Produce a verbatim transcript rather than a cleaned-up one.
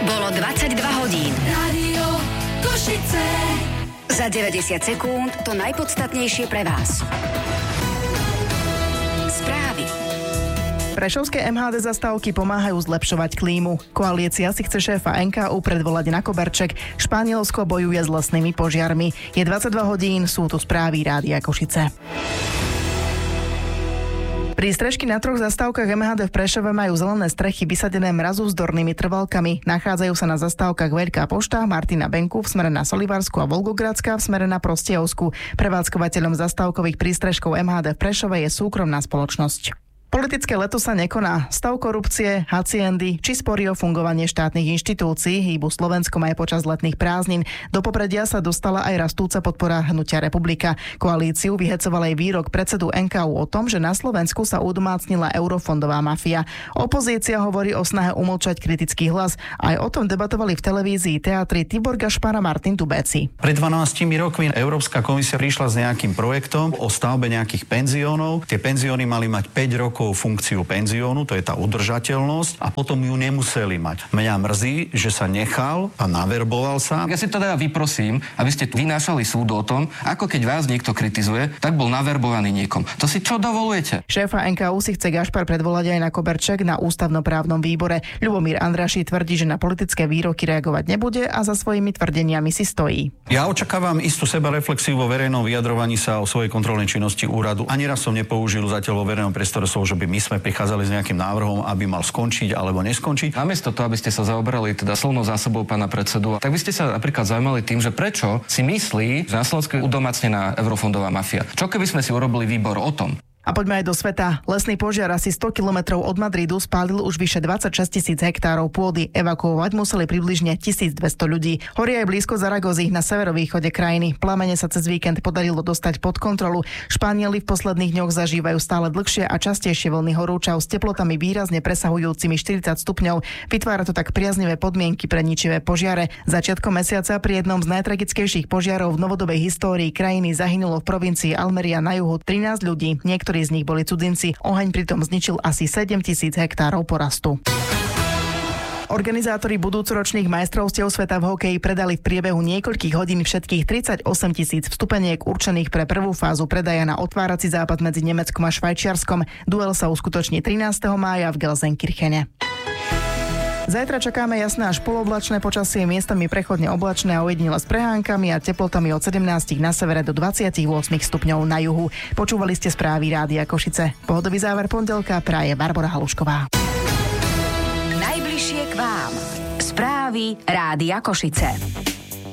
Bolo dvadsaťdva hodín. Rádio Košice. Za deväťdesiat sekúnd to najpodstatnejšie pre vás. Správy. Prešovské em há dé zastávky pomáhajú zlepšovať klímu. Koalícia si chce šéfa en ká ú predvolať na koberček. Španielsko bojuje s lesnými požiarmi. Je dvadsaťdva hodín, sú tu správy Rádia Košice. Prístrežky na troch zastávkach em há dé v Prešove majú zelené strechy vysadené mrazovzdornými trvalkami. Nachádzajú sa na zastávkach Veľká pošta, Martina Benku v smere na Solivarsku a Volgogradská v smere na Prostejovsku. Prevádzkovateľom zastávkových prístrežkov em há dé v Prešove je súkromná spoločnosť. Politické leto sa nekoná. Stav korupcie, haciendy či spory o fungovanie štátnych inštitúcií hýbu Slovenskom aj počas letných prázdnin. Do popredia sa dostala aj rastúca podpora Hnutia Republika. Koalíciu vyhecoval aj výrok predsedu en ká ú o tom, že na Slovensku sa udomácnila eurofondová mafia. Opozícia hovorí o snahe umlčať kritický hlas. Aj o tom debatovali v televízii Teatri Tibor Gašpar a Martin Tubeci. Pred dvanástimi rokmi Európska komisia prišla s nejakým projektom o stavbe nejakých penziónov. Tie penzióny mali mať päť rokov funkciu penziónu, to je tá udržateľnosť, a potom ju nemuseli mať. Mňa mrzí, že sa nechal a naverboval sa. Ja si teda vyprosím, aby ste vynášali súd o tom, ako keď vás niekto kritizuje, tak bol naverbovaný niekom. To si čo dovolujete? Šéfa en ká ú si chce Gašpar predvolať aj na koberček na ústavnoprávnom výbore. Ľubomír Andraší tvrdí, že na politické výroky reagovať nebude a za svojimi tvrdeniami si stojí. Ja očakávam istú sebareflexiu vo verejnom vyjadrovaní sa o svojej kontrolnej činnosti úradu. Ani raz som nepoužil zatiaľ vo verejnom priestore slovo, že by my sme prichádzali s nejakým návrhom, aby mal skončiť alebo neskončiť. Namiesto toho, aby ste sa zaoberali teda slovnou zásobou pána predsedu, tak by ste sa napríklad zaujímali tým, že prečo si myslí, že na Slovensku je udomácnená eurofondová mafia. Čo keby sme si urobili výbor o tom? A poďme aj do sveta. Lesný požiar asi sto kilometrov od Madridu spálil už vyše dvadsaťšesť tisíc hektárov pôdy. Evakuovať museli približne tisícdvesto ľudí. Horí aj blízko Zaragozy na severovýchode krajiny. Plamene sa cez víkend podarilo dostať pod kontrolu. Španieli v posledných dňoch zažívajú stále dlhšie a častejšie vlny horúčav s teplotami výrazne presahujúcimi štyridsať stupňov. Vytvára to tak priaznivé podmienky pre ničivé požiare. Začiatkom mesiaca pri jednom z najtragickejších požiarov v novodobej histórii krajiny zahynulo v provincii Almeria na juhu trinásť ľudí. Niektorí z nich boli cudzinci. Oheň pritom zničil asi sedem tisíc hektárov porastu. Organizátori budúcoročných majstrovstiev sveta v hokeji predali v priebehu niekoľkých hodín všetkých tridsaťosem tisíc vstupeniek určených pre prvú fázu predaja na otvárací západ medzi Nemeckom a Švajčiarskom. Duel sa uskutoční trinásteho mája v Gelsenkirchene. Zajtra čakáme jasné až poloblačné počasie, miestami prechodne oblačné a ojedinele s prehánkami a teplotami od sedemnásť na severe do dvadsaťosem stupňov na juhu. Počúvali ste správy Rádia Košice. Pohodový záver pondelka praje Barbora Halušková. Najbližšie k vám. Správy Rádia Košice.